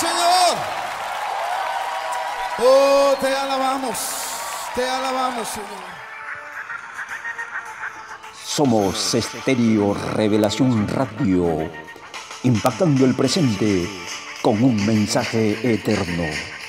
Señor. Oh, te alabamos, Señor. Somos Estéreo Revelación Radio, impactando el presente con un mensaje eterno.